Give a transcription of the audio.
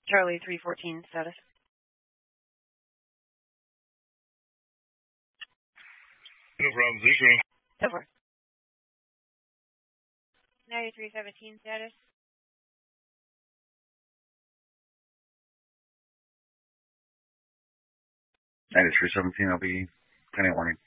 Charlie 314 status. No problem. Zero. So far. 9317 status. 9317, I'll be 10-8 warning.